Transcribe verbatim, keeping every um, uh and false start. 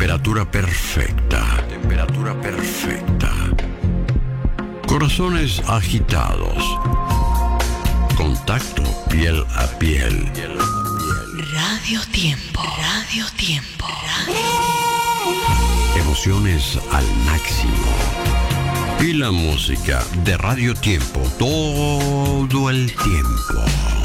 temperatura perfecta. Temperatura perfecta. Corazones agitados. Contacto piel a piel. Radio Tiempo. Radio Tiempo. Radio... Emociones al máximo. Y la música de Radio Tiempo todo el tiempo.